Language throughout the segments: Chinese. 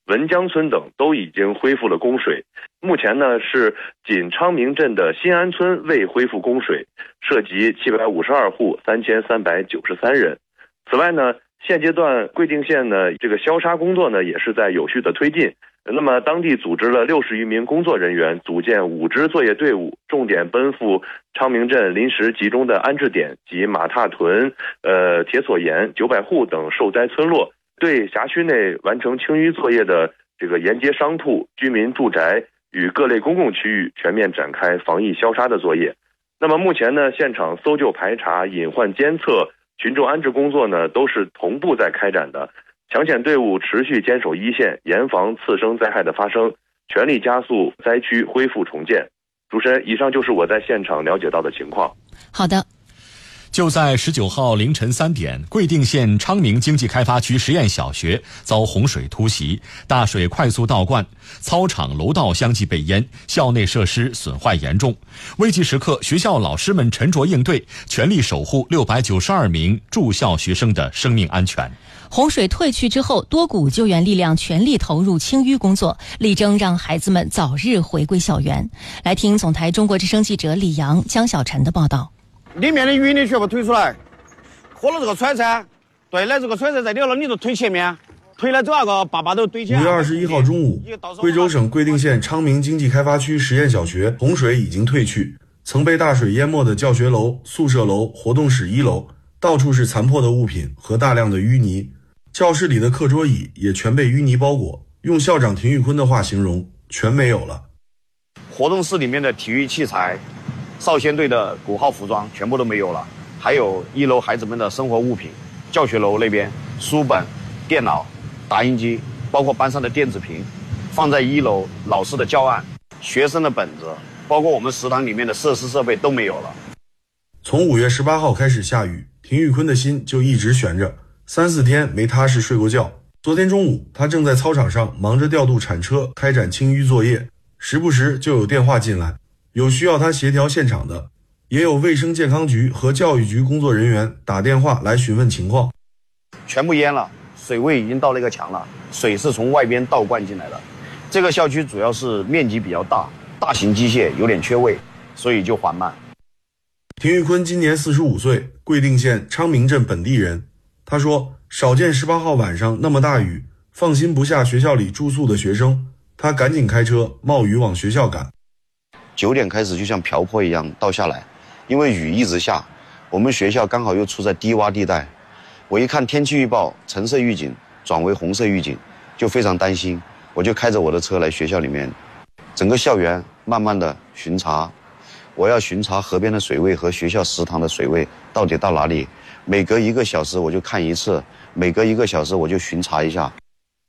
文江村等都已经恢复了供水。目前呢，是仅昌明镇的新安村未恢复供水，涉及752户3393人。此外呢，现阶段贵定县呢这个消杀工作呢也是在有序的推进。那么当地组织了60余名工作人员，组建5支作业队伍，重点奔赴昌明镇临时集中的安置点及马踏屯、铁索岩、900户等受灾村落，对辖区内完成清淤作业的这个沿街商铺、居民住宅与各类公共区域全面展开防疫消杀的作业。那么目前呢，现场搜救排查、隐患监测、群众安置工作呢都是同步在开展的。抢险队伍持续坚守一线，严防次生灾害的发生，全力加速灾区恢复重建。主持人，以上就是我在现场了解到的情况。 好的。 就在19号凌晨3点，贵定县昌明经济开发区实验小学遭洪水突袭，大水快速倒灌，操场楼道相继被淹，校内设施损坏严重。危急时刻，学校老师们沉着应对，全力守护692名住校学生的生命安全。 洪水退去之后，多股救援力量全力投入清淤工作，力争让孩子们早日回归校园。来听总台中国之声记者李阳、江小晨的报道。 里面的淤泥全部推出来，喝了这个铲铲，对了，这个铲铲在里头，你就推前面，推了这个把都堆起来。 5月21号中午，贵州省贵定县昌明经济开发区实验小学洪水已经退去，曾被大水淹没的教学楼、宿舍楼、活动室1楼，到处是残破的物品和大量的淤泥，教室里的课桌椅也全被淤泥包裹，用校长廷玉坤的话形容，全没有了。 活动室里面的体育器材、少先队的9号服装全部都没有了，还有1楼孩子们的生活物品，教学楼那边书本、电脑、打印机，包括班上的电子屏，放在1楼老师的教案、学生的本子，包括我们食堂里面的设施设备都没有了。 从5月18号开始下雨，廷玉坤的心就一直悬着，3、4天没踏实睡过觉。昨天中午，他正在操场上忙着调度铲车，开展清淤作业，时不时就有电话进来，有需要他协调现场的，也有卫生健康局和教育局工作人员打电话来询问情况。 全部淹了，水位已经到那个墙了，水是从外边倒灌进来的。这个校区主要是面积比较大，大型机械有点缺位，所以就缓慢。 廷玉坤今年45岁，贵定县昌明镇本地人。他说，少见18号晚上那么大雨，放心不下学校里住宿的学生，他赶紧开车冒雨往学校赶。 9点开始就像瓢泼一样倒下来，因为雨一直下，我们学校刚好又处在低洼地带。我一看天气预报，橙色预警转为红色预警，就非常担心，我就开着我的车来学校里面，整个校园慢慢的巡查。我要巡查河边的水位和学校食堂的水位到底到哪里，每隔1个小时我就看一次，每隔1个小时我就巡查一下。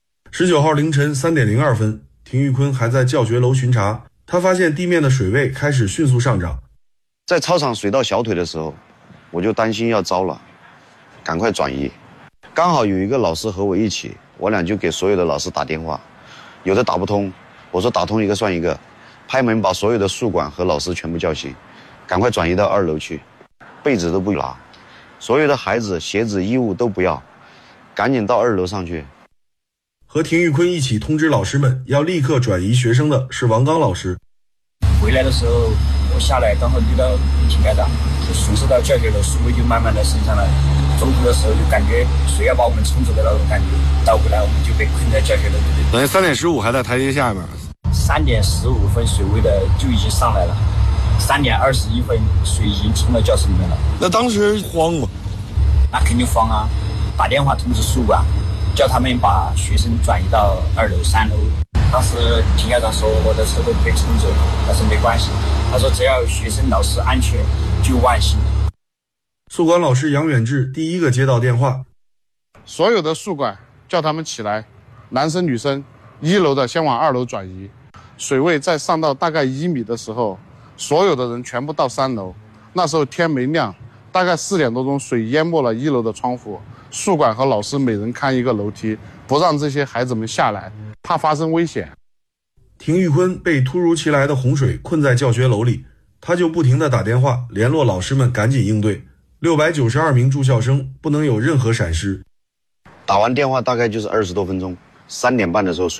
19号凌晨3点02分，廷玉坤还在教学楼巡查，他发现地面的水位开始迅速上涨。 在操场水到小腿的时候，我就担心要糟了，赶快转移。刚好有一个老师和我一起，我俩就给所有的老师打电话，有的打不通，我说打通一个算一个，拍门把所有的宿管和老师全部叫醒，赶快转移到2楼去，被子都不拿，所有的孩子鞋子衣物都不要，赶紧到2楼上去。 和廷玉坤一起通知老师们要立刻转移学生的是王刚老师。 回来的时候我下来刚好遇到井盖长，就顺势到教学楼，水位就慢慢的升上来，中途的时候就感觉水要把我们冲走的那种感觉，倒回来我们就被困在教学楼里面。 等于3点15还在台阶下面 ，3点15分水位的就已经上来了，3点21分水已经冲到教室里面了。 那当时慌吗？ 那肯定慌啊，打电话通知宿管，叫他们把学生转移到2楼、3楼。当时田校长说我的车都被冲走了，但是没关系，他说只要学生老师安全就万幸。 宿管老师杨远志第一个接到电话， 所有的宿管叫他们起来，男生女生1楼的先往2楼转移，水位再上到大概1米的时候，所有的人全部到3楼。那时候天没亮，大概4点多钟，水淹没了1楼的窗户，宿管和老师每人看一个楼梯，不让这些孩子们下来，怕发生危险。 廷玉坤被突如其来的洪水困在教学楼里，他就不停地打电话联络老师们赶紧应对，692名住校生不能有任何闪失。 打完电话大概就是20多分钟，3点半的时候